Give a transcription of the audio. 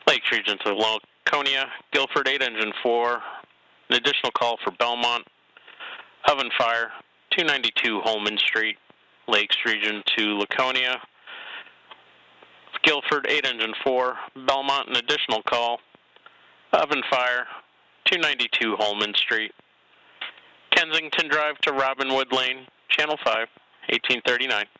Lakes Region to Laconia, Guilford 8 Engine 4, an additional call for Belmont, oven fire, 292 Holman Street, Lakes Region to Laconia, Guilford 8 Engine 4, Belmont, an additional call, oven fire, 292 Holman Street, Kensington Drive to Robinwood Lane, Channel 5, 1839.